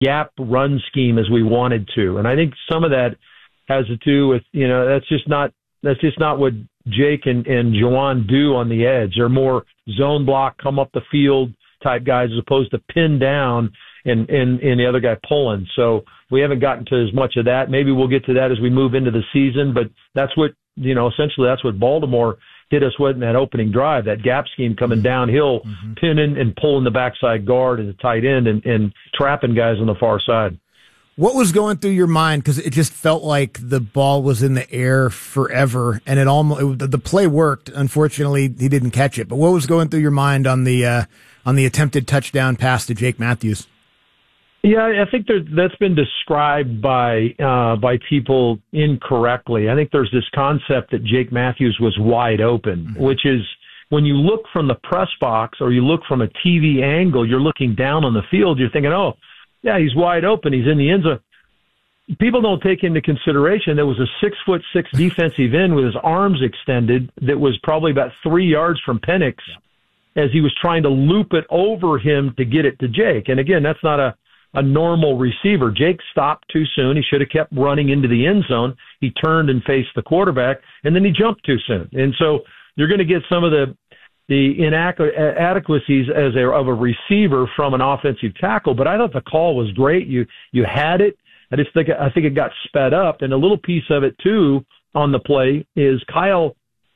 gap run scheme as we wanted to. And I think some of that has to do with, that's just not what Jake and Juwan do on the edge. They're more zone block, come up the field type guys as opposed to pin down and the other guy pulling. So we haven't gotten to as much of that. Maybe we'll get to that as we move into the season, but that's what, essentially that's what Baltimore hit us with in that opening drive, that gap scheme coming downhill, pinning and pulling the backside guard and the tight end and trapping guys on the far side. What was going through your mind? Because it just felt like the ball was in the air forever, and the play worked. Unfortunately, he didn't catch it. But what was going through your mind on the attempted touchdown pass to Jake Matthews? Yeah, I think that's been described by people incorrectly. I think there's this concept that Jake Matthews was wide open, which is when you look from the press box or you look from a TV angle, you're looking down on the field, you're thinking, oh, yeah, he's wide open, he's in the end zone. People don't take into consideration there was a 6'6" defensive end with his arms extended that was probably about 3 yards from Penix as he was trying to loop it over him to get it to Jake. And again, that's not a normal receiver. Jake stopped too soon. He should have kept running into the end zone. He turned and faced the quarterback, and then he jumped too soon. And so you're going to get some of the inadequacies of a receiver from an offensive tackle. But I thought the call was great. You had it. I think it got sped up. And a little piece of it, too, on the play is Kyle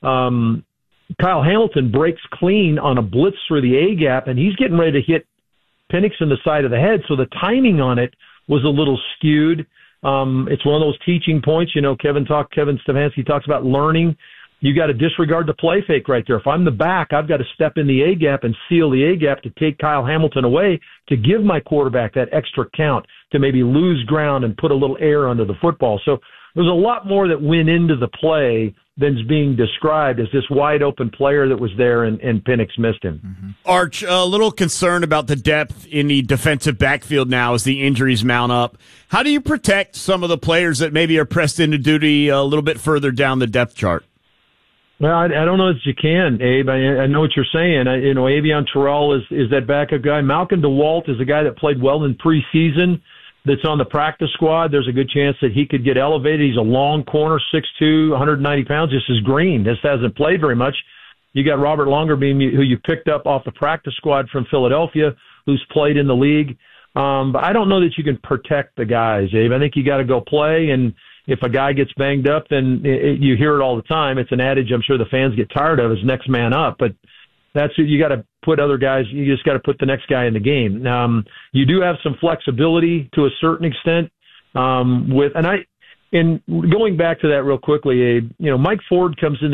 Hamilton breaks clean on a blitz through the A-gap, and he's getting ready to hit Penix in the side of the head, so the timing on it was a little skewed. It's one of those teaching points. Kevin Stefanski talks about learning. You got to disregard the play fake right there. If I'm the back, I've got to step in the A-gap and seal the A-gap to take Kyle Hamilton away to give my quarterback that extra count to maybe lose ground and put a little air under the football. So there's a lot more that went into the play than's being described as this wide open player that was there and Penix missed him. Arch, a little concerned about the depth in the defensive backfield now as the injuries mount up. How do you protect some of the players that maybe are pressed into duty a little bit further down the depth chart? Well, I don't know that you can, Abe. I know what you're saying. Avion Terrell is that backup guy. Malcolm DeWalt is a guy that played well in preseason that's on the practice squad. There's a good chance that he could get elevated. He's a long corner, 6'2", 190 pounds. This is green. This hasn't played very much. You got Robert Longerbeam, who you picked up off the practice squad from Philadelphia, who's played in the league. But I don't know that you can protect the guys, Abe. I think you got to go play, and if a guy gets banged up, then you hear it all the time. It's an adage I'm sure the fans get tired of, is next man up. But you got to put other guys. You just got to put the next guy in the game. You do have some flexibility to a certain extent. And going back to that real quickly, Abe, Mike Ford comes in